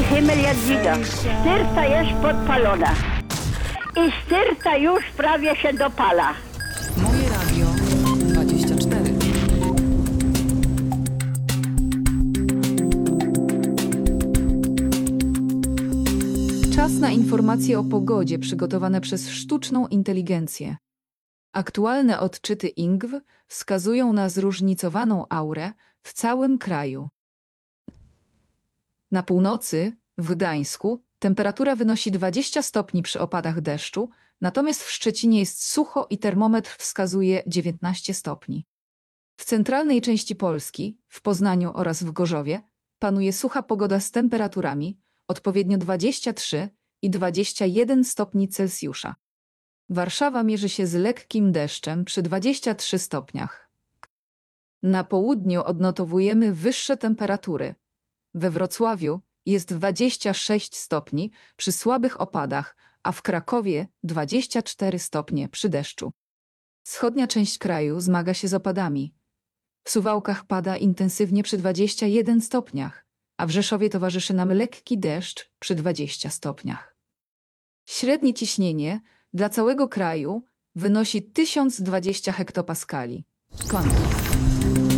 himmel Jadwiga. Styrta jest podpalona. I styrta już prawie się dopala. Moje Radio 24. Czas na informacje o pogodzie przygotowane przez sztuczną inteligencję. Aktualne odczyty INGW wskazują na zróżnicowaną aurę w całym kraju. Na północy, w Gdańsku, temperatura wynosi 20 stopni przy opadach deszczu, natomiast w Szczecinie jest sucho i termometr wskazuje 19 stopni. W centralnej części Polski, w Poznaniu oraz w Gorzowie, panuje sucha pogoda z temperaturami odpowiednio 23 i 21 stopni Celsjusza. Warszawa mierzy się z lekkim deszczem przy 23 stopniach. Na południu odnotowujemy wyższe temperatury. We Wrocławiu jest 26 stopni przy słabych opadach, a w Krakowie 24 stopnie przy deszczu. Wschodnia część kraju zmaga się z opadami. W Suwałkach pada intensywnie przy 21 stopniach, a w Rzeszowie towarzyszy nam lekki deszcz przy 20 stopniach. Średnie ciśnienie dla całego kraju wynosi 1020 hektopaskali. Koniec.